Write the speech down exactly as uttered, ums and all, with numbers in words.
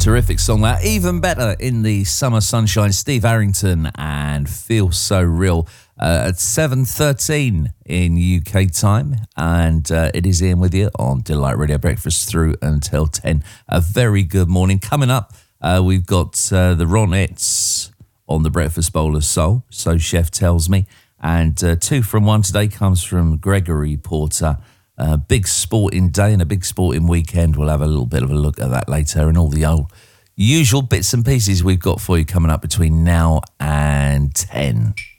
Terrific song that. Even better in the summer sunshine. Steve Harrington and Feel So Real uh, at seven thirteen in U K time. And uh, it is Ian with you on Delight Radio Breakfast through until ten. A very good morning. Coming up, uh, we've got uh, the Ronettes on the Breakfast Bowl of Soul. So Chef tells me. And uh, two from one today comes from Gregory Porter. Uh, big sporting day and a big sporting weekend. We'll have a little bit of a look at that later and all the old usual bits and pieces we've got for you coming up between now and ten.